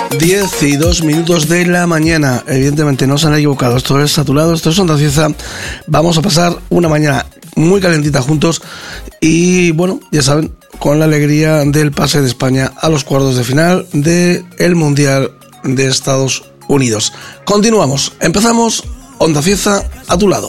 10:02 de la mañana. Evidentemente no se han equivocado. Esto es A Tu Lado, esto es Onda Cieza. Vamos a pasar una mañana muy calentita juntos y bueno, ya saben, con la alegría del pase de España a los cuartos de final del Mundial de Estados Unidos. Continuamos, empezamos Onda Cieza, A Tu Lado.